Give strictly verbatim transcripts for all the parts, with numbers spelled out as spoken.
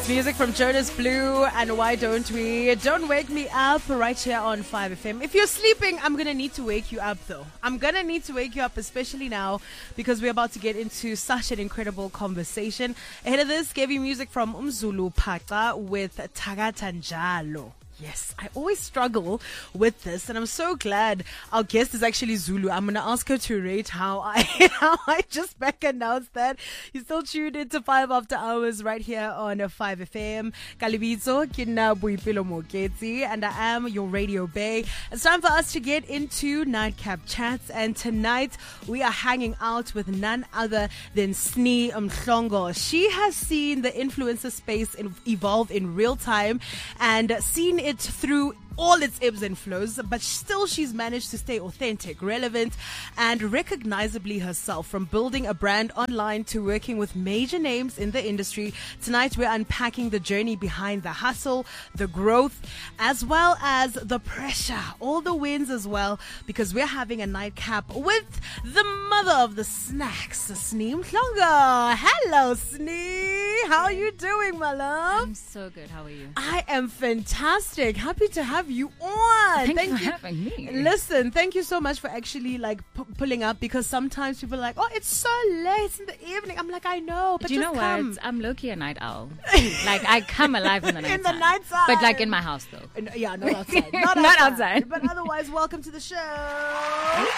Music from Jonas Blue and Why Don't We? Don't Wake Me Up right here on five F M. If you're sleeping, I'm going to need to wake you up though. I'm going to need to wake you up, especially now because we're about to get into such an incredible conversation. Ahead of this, gave you music from Umzulu Paca with Tagata Njalo. Yes, I always struggle with this, and I'm so glad our guest is actually Zulu. I'm going to ask her to rate how I how I just back announced that. You still tuned into five After Hours right here on five F M. Kalibitso, Kina Buipilo Moketsi, and I am your radio bae. It's time for us to get into Nightcap Chats, and tonight we are hanging out with none other than Snee Mhlongo. She has seen the influencer space in, evolve in real time and seen it through all its ebbs and flows, but still she's managed to stay authentic, relevant, and recognizably herself, from building a brand online to working with major names in the industry. Tonight we're unpacking the journey behind the hustle, the growth, as well as the pressure, all the wins as well, because we're having a nightcap with the mother of the snacks, Snee Mhlongo. Hello, Snee. How are you doing, my love? I'm so good. How are you? I am fantastic. Happy to have you on. Thank, thank you for you. having me. Listen, thank you so much for actually like p- pulling up, because sometimes people are like, oh, it's so late in the evening. I'm like, I know, but Do you just know come. what? I'm low-key a night owl. Like, I come alive in the night In the night time. But like in my house though. Uh, yeah, not outside. Not, Not outside. outside. But otherwise, welcome to the show. Thank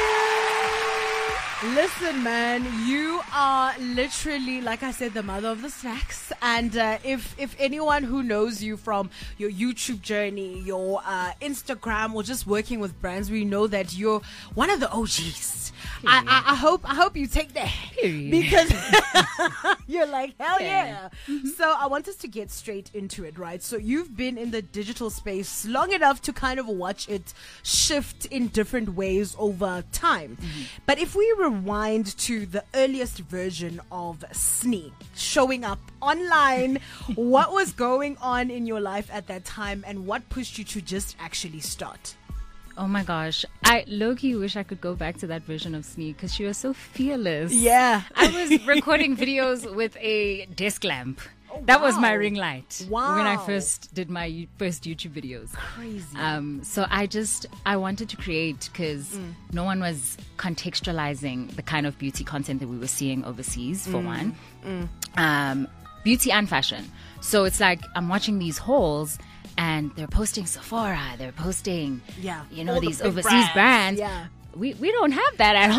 you. Listen, man, you are literally, like I said, the mother of the snacks. And uh, if if anyone who knows you from your YouTube journey, your uh, Instagram, or just working with brands, we know that you're one of the O Gs. I, I, I hope I hope you take that. Period. Because you're like, hell yeah. Yeah. Mm-hmm. So I want us to get straight into it, right? So you've been in the digital space long enough to kind of watch it shift in different ways over time. Mm-hmm. But if we rewind to the earliest version of Snee showing up online, what was going on in your life at that time, and what pushed you to just actually start? Oh my gosh. I low-key wish I could go back to that version of Snee because she was so fearless. Yeah. I was recording videos with a desk lamp. Oh, that was wow. my ring light Wow. when I first did my u- first YouTube videos. Crazy. Um, so I just, I wanted to create because Mm. no one was contextualizing the kind of beauty content that we were seeing overseas, for Mm. one. Mm. Um, beauty and fashion. So it's like I'm watching these hauls and they're posting Sephora, they're posting, Yeah. you know, All the these big overseas brands. Yeah. We, we don't have that at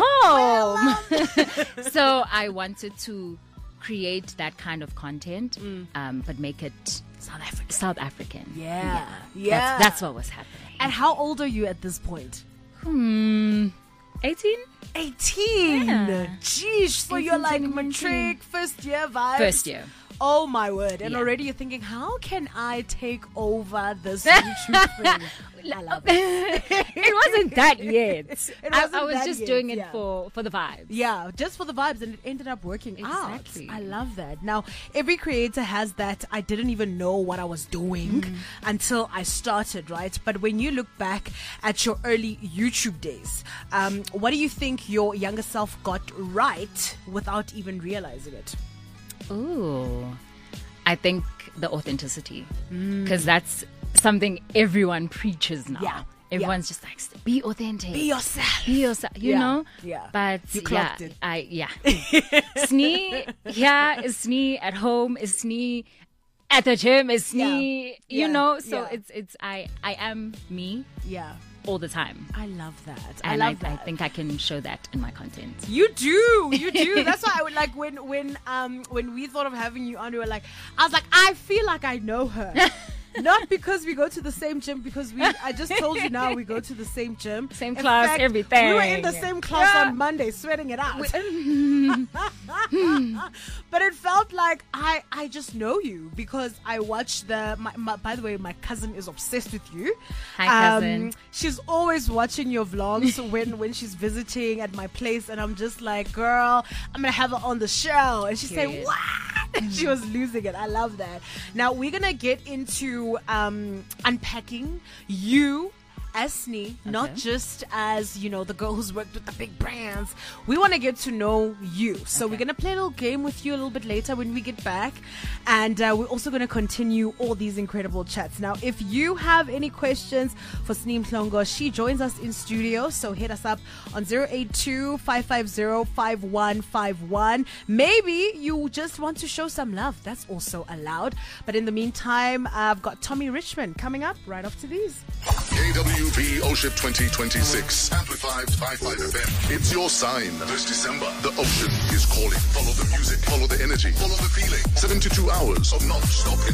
home. So I wanted to create that kind of content, Mm. um, but make it South Africa. South African. Yeah. Yeah. That's, that's what was happening. And how old are you at this point? Hmm. eighteen? eighteen. Yeah. Jeez. So eighteen, you're like seventeen. matric, first year vibes. First year. Oh my word. And Yeah. already you're thinking, how can I take over this YouTube thing? I love it. It wasn't that yet. It I, wasn't I was that just yet, doing it yeah. for, for the vibes. Yeah, just for the vibes, and it ended up working Exactly. out. I love that. Now, every creator has that I didn't even know what I was doing Mm. until I started, right? But when you look back at your early YouTube days, um, what do you think your younger self got right without even realizing it? Ooh. I think the authenticity. Because that's something everyone preaches now. Yeah. Everyone's just like, be authentic. Be yourself. Be yourself, you Yeah, know? yeah. But You yeah, clocked it. I, yeah. Snee, yeah, is Snee at home, is Snee at the gym, is Snee, Yeah. you Yeah. know? So Yeah. it's, it's, I, I am me Yeah. all the time. I love that. I And love I, that. I think I can show that in my content. You do, you do. That's why I would like when when um when we thought of having you on, we were like, I was like, I feel like I know her. Not because we go to the same gym, because we I just told you now we go to the same gym. Same In class, fact, everything. We were in the same class Yeah. on Monday, sweating it out. But it felt like I I just know you because I watched the. My, my, by the way, my cousin is obsessed with you. Hi, cousin. Um, she's always watching your vlogs when when she's visiting at my place, and I'm just like, girl, I'm gonna have her on the show, and she said, Period. what? She was losing it. I love that. Now we're gonna get into um, unpacking you as Snee, okay. not just as, you know, the girl who's worked with the big brands. We want to get to know you. So okay. we're going to play a little game with you a little bit later when we get back. And uh, we're also going to continue all these incredible chats. Now, if you have any questions for Snee Mhlongo, she joins us in studio. So hit us up on zero eight two, five five zero, five one five one. Maybe you just want to show some love. That's also allowed. But in the meantime, I've got Tommy Richmond coming up right after these. K W B Oship twenty twenty-six, amplified by five F M. It's your sign. This December, the ocean is calling. Follow the music, follow the energy, follow the feeling. seventy-two hours of non-stop